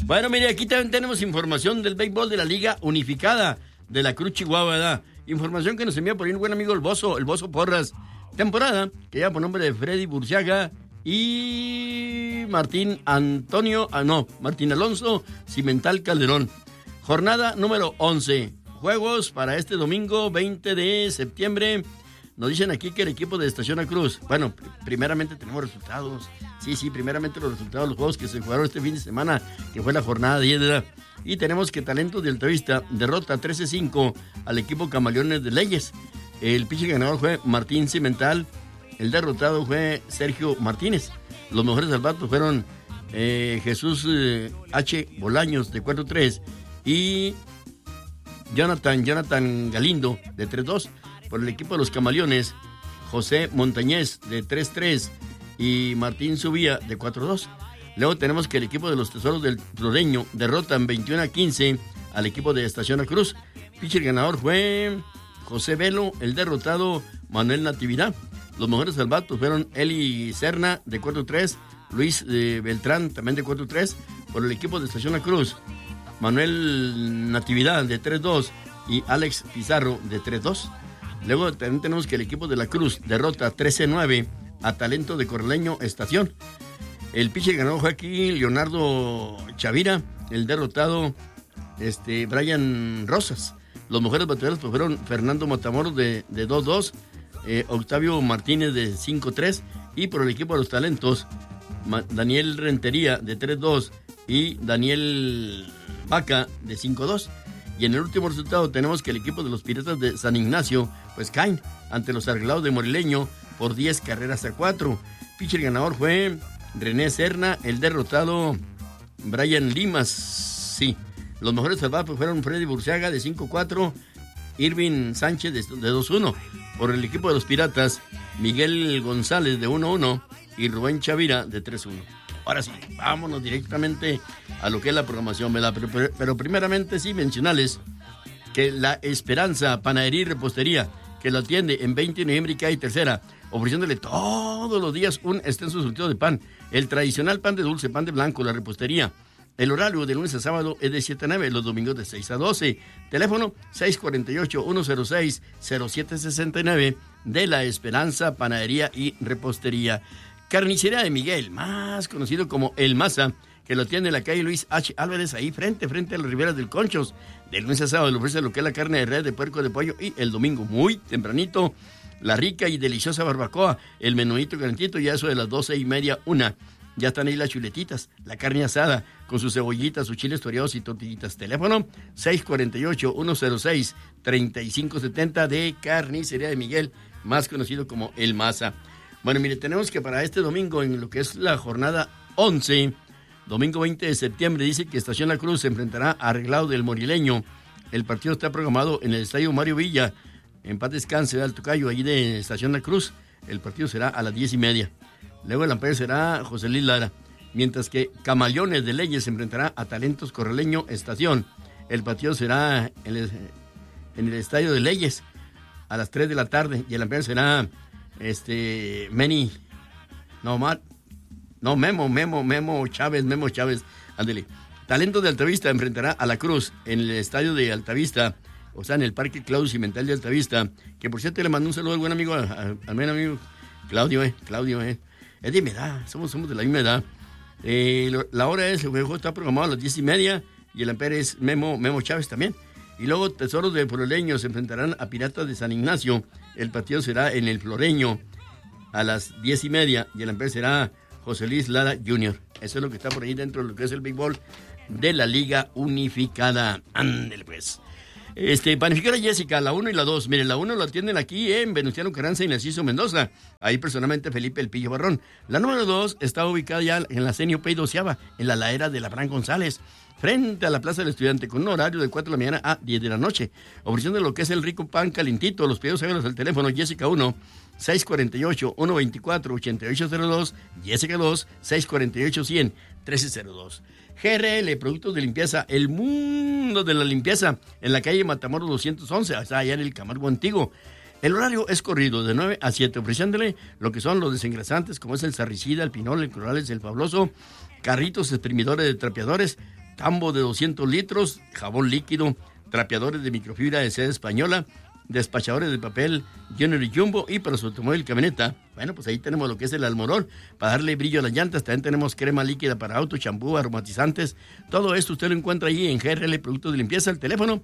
Bueno, mire, aquí también tenemos información del béisbol de la Liga Unificada de la Cruz Chihuahua, ¿verdad? Información que nos envía por ahí un buen amigo el Bozo Porras. Temporada que lleva por nombre de Freddy Burciaga y Martín Alonso Cimental Calderón. Jornada número 11. Juegos para este domingo 20 de septiembre. Nos dicen aquí que el equipo de Estación La Cruz, bueno, primeramente tenemos resultados. Sí, primeramente los resultados de los juegos que se jugaron este fin de semana, que fue la jornada 10 de edad. Y tenemos que Talentos de Altavista derrota 13-5 al equipo Camaleones de Leyes. El pitcher ganador fue Martín Cimental, el derrotado fue Sergio Martínez. Los mejores al bato fueron Jesús H. Bolaños de 4-3 y Jonathan Galindo de 3-2. Por el equipo de los Camaleones, José Montañez de 3-3 y Martín Subía de 4-2. Luego tenemos que el equipo de los Tesoros del Floreño derrotan 21-15 al equipo de Estación La Cruz. Pitcher ganador fue José Velo, el derrotado Manuel Natividad. Los mejores al bato fueron Eli Serna de 4-3, Luis Beltrán también de 4-3. Por el equipo de Estación La Cruz, Manuel Natividad de 3-2 y Alex Pizarro de 3-2. Luego también tenemos que el equipo de La Cruz derrota 13-9 a Talento de Corraleño Estación. El pitcher ganador fue aquí Leonardo Chavira, el derrotado Brian Rosas. Los mejores bateadores pues fueron Fernando Matamoros de 2-2, Octavio Martínez de 5-3 y por el equipo de los Talentos Daniel Rentería de 3-2 y Daniel Vaca de 5-2. Y en el último resultado tenemos que el equipo de los Piratas de San Ignacio pues caen ante los Arreglados de Morileño por 10-4. Pitcher ganador fue René Serna, el derrotado Brian Limas. Sí, los mejores salvados fueron Freddy Burciaga de 5-4, Irving Sánchez de 2-1. Por el equipo de los Piratas, Miguel González de 1-1 y Rubén Chavira de 3-1. Ahora sí, vámonos directamente a lo que es la programación, ¿verdad? Pero primeramente sí mencionarles que La Esperanza Panadería y Repostería, que lo atiende en 20 de noviembre y calle Tercera, ofreciéndole todos los días un extenso surtido de pan, el tradicional pan de dulce, pan de blanco, la repostería. El horario de lunes a sábado es de 7 a 9, los domingos de 6 a 12. Teléfono 648-106-0769 de La Esperanza Panadería y Repostería. Carnicería de Miguel, más conocido como El Maza, que lo tiene en la calle Luis H. Álvarez, ahí frente a las riberas del Conchos. De lunes a sábado le ofrece lo que es la carne de res, de puerco, de pollo, y el domingo, muy tempranito, la rica y deliciosa barbacoa, el menuito calentito, ya eso de las 12:30, 1. Ya están ahí las chuletitas, la carne asada, con sus cebollitas, sus chiles toreados y tortillitas. Teléfono 648-106-3570 de Carnicería de Miguel, más conocido como El Maza. Bueno, mire, tenemos que para este domingo, en lo que es la jornada 11, domingo 20 de septiembre, dice que Estación La Cruz se enfrentará a Arreglado del Morileño. El partido está programado en el Estadio Mario Villa, en paz descanse, Alto Cayo, ahí de Estación La Cruz. El partido será a las 10:30. Luego el umpire será José Luis Lara. Mientras que Camaleones de Leyes se enfrentará a Talentos Corraleño Estación. El partido será en el Estadio de Leyes a las 3 de la tarde. Y el umpire será Memo Chávez, ándele. Talentos de Altavista enfrentará a La Cruz en el estadio de Altavista, o sea, en el Parque Claudio Cimental de Altavista, que por cierto le mando un saludo al buen amigo, al buen amigo Claudio, es de mi edad, somos de la misma edad. La hora el juego está programado a las 10:30 y el ampere es Memo Chávez también. Y luego Tesoros de Floreño se enfrentarán a Piratas de San Ignacio. El partido será en el Floreño a las 10:30 y el ampere será José Luis Lara Jr. Eso es lo que está por ahí dentro de lo que es el béisbol de la Liga Unificada. Ándale pues. Panificadora Jessica, la 1 y la 2. Miren, la 1 la atienden aquí en Venustiano Carranza y Narciso Mendoza. Ahí personalmente Felipe El Pillo Barrón. La número 2 está ubicada ya en la Senio Pey 12ª, en la ladera de la Fran González, frente a la Plaza del Estudiante, con un horario de 4 de la mañana a 10 de la noche. Ofreciendo lo que es el rico pan calentito. Los pedidos háganlos al teléfono Jessica 1, 648-124-8802, Jessica 2, 648-100-1302. GRL, productos de limpieza, el mundo de la limpieza, en la calle Matamoros 211, allá en el Camargo Antiguo. El horario es corrido de 9 a 7, ofreciéndole lo que son los desengrasantes, como es el sarricida, el pinol, el clorales, el fabuloso, carritos exprimidores de trapeadores, tambo de 200 litros, jabón líquido, trapeadores de microfibra de seda española, despachadores de papel Junior y Jumbo, y para su automóvil y camioneta, bueno, pues ahí tenemos lo que es el Almorol, para darle brillo a las llantas. También tenemos crema líquida para auto, champú, aromatizantes. Todo esto usted lo encuentra allí en GRL Productos de Limpieza. El teléfono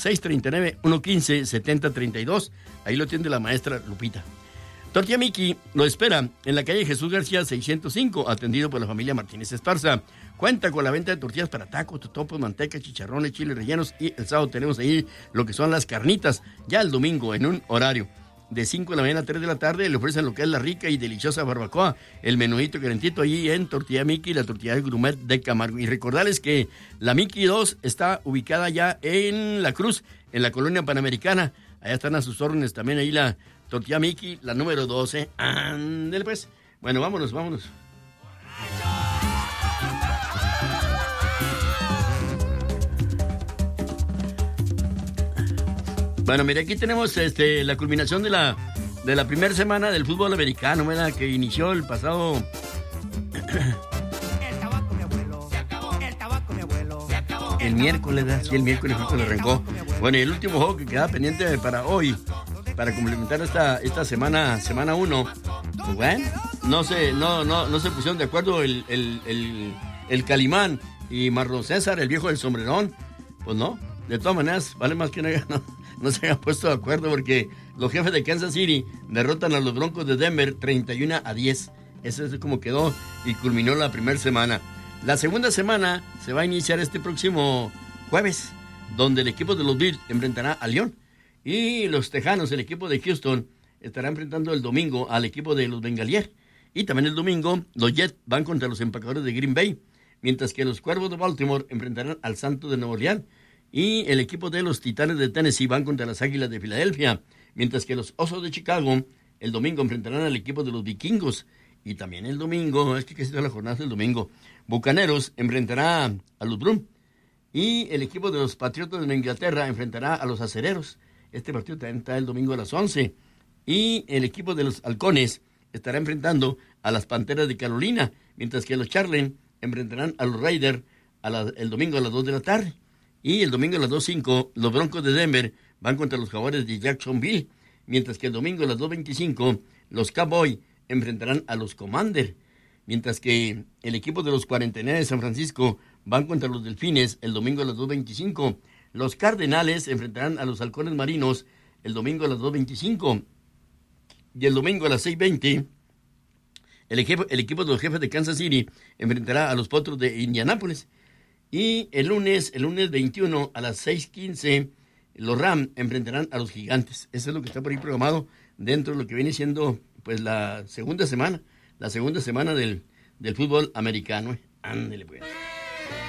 639-115-7032. Ahí lo atiende la maestra Lupita. Tortilla Miki lo espera en la calle Jesús García 605, atendido por la familia Martínez Esparza. Cuenta con la venta de tortillas para tacos, totopos, manteca, chicharrones, chiles rellenos, y el sábado tenemos ahí lo que son las carnitas. Ya el domingo, en un horario de 5 de la mañana a 3 de la tarde, le ofrecen lo que es la rica y deliciosa barbacoa, el menudito calentito allí en Tortilla Miki, la tortilla del Grumet de Camargo. Y recordarles que la Miki 2 está ubicada ya en La Cruz, en la colonia Panamericana. Allá están a sus órdenes también ahí la Tortilla Miki, la número 12. Ándale pues. Bueno, vámonos. Bueno, mire, aquí tenemos la culminación de la primera semana del fútbol americano, ¿verdad? Que inició el pasado... El miércoles, ¿verdad? Sí, el miércoles fue cuando arrancó. Bueno, y el último juego que queda pendiente para hoy, para complementar esta semana 1, pues bueno, no se pusieron de acuerdo el Calimán y Marlon César, el viejo del sombrerón. Pues no, de todas maneras, vale más que no se hayan puesto de acuerdo, porque los jefes de Kansas City derrotan a los Broncos de Denver 31-10. Eso es como quedó y culminó la primera semana. La segunda semana se va a iniciar este próximo jueves, donde el equipo de los Bills enfrentará a León. Y los Tejanos, el equipo de Houston, estará enfrentando el domingo al equipo de los Bengaliers. Y también el domingo, los Jets van contra los empacadores de Green Bay, mientras que los Cuervos de Baltimore enfrentarán al Santos de Nueva Orleans. Y el equipo de los Titanes de Tennessee van contra las Águilas de Filadelfia, mientras que los Osos de Chicago el domingo enfrentarán al equipo de los Vikingos. Y también el domingo, es que casi toda la jornada es el domingo, Bucaneros enfrentará a los Browns. Y el equipo de los Patriotas de Inglaterra enfrentará a los Acereros. Este partido también está el domingo a las 11. Y el equipo de los Halcones estará enfrentando a las Panteras de Carolina, mientras que los Chargers enfrentarán a los Raiders el domingo a las 2 de la tarde. Y el domingo a las 2:05, los Broncos de Denver van contra los Jaguares de Jacksonville, mientras que el domingo a las 2:25, los Cowboys enfrentarán a los Commanders, mientras que el equipo de los 49 de San Francisco van contra los Delfines el domingo a las 2:25. Los Cardenales enfrentarán a los Halcones Marinos el domingo a las 2:25. Y el domingo a las 6:20, el equipo de los Jefes de Kansas City enfrentará a los Potros de Indianápolis. Y el lunes 21 a las 6:15, los Rams enfrentarán a los Gigantes. Eso es lo que está por ahí programado dentro de lo que viene siendo pues la segunda semana del fútbol americano. Ándele pues.